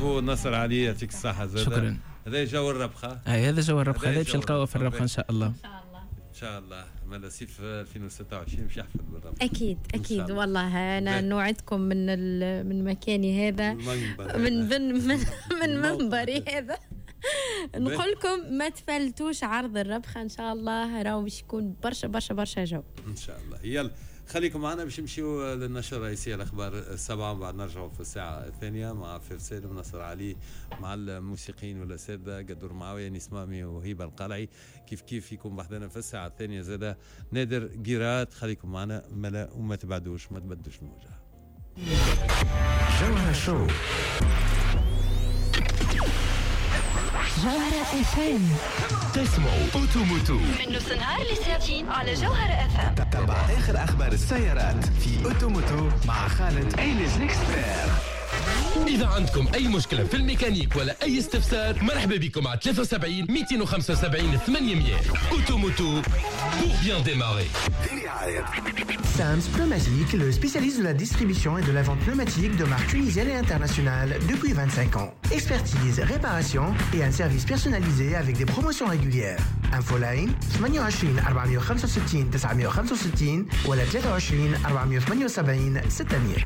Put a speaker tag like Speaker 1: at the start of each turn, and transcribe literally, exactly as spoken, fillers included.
Speaker 1: برافو نصر علي، يعطيك الصحة.
Speaker 2: شكرا.
Speaker 1: هذا جو الربخة.
Speaker 2: اي هذا جو الربخة، هذا باش نلقاوه في الربخة ان شاء الله.
Speaker 3: ان شاء الله
Speaker 1: ان شاء الله. مالا صيف ألفين وستة وعشرين باش يحفل بالربخة.
Speaker 3: اكيد اكيد والله. انا نوعدكم من من مكاني هذا، من من من, من منبري هذا نقول لكم ما تفلتوش عرض الربخة ان شاء الله، راهو باش يكون برشا برشا برشا جو
Speaker 1: ان شاء الله. يلا خليكم معنا باش نمشيو للنشرة الرئيسية الأخبار السبعة، وبعد نرجعوا في الساعة الثانية مع فيرسيل ونصر علي، مع الموسيقيين والأساتذة قدور معاوية نسمامي وهيبة القلعي. كيف كيف يكون بحدنا في الساعة الثانية زادة نادر جيرات. خليكم معنا ملا وما تبعدوش، ما تبدوش الموجة.
Speaker 4: جوهرة شو
Speaker 5: جوهرة اف ام،
Speaker 4: تسمعوا أوتوموتو
Speaker 5: من نص نهار لساعتين على جوهرة اف ام.
Speaker 4: تتبع آخر أخبار السيارات في أوتوموتو مع خالد إيليز ليكسبير.
Speaker 6: إذا عندكم أي مشكلة في الميكانيك ولا أي استفسار، مرحبا بكم على ثلاثة وسبعين مئتين وخمسة وسبعين ثمانمئة. Automoto pour bien démarrer.
Speaker 7: Sams Pneumatique, le spécialiste de la distribution et de la vente pneumatique de marques tunisiennes et internationales depuis vingt-cinq ans. Expertise, réparation et un service personnalisé avec des promotions régulières. Infoline ثمانية وعشرين أربعمئة وخمسة وستين تسعمئة وخمسة وستين ولا ثلاثة وعشرين أربعمئة وثمانية وسبعين ستمئة.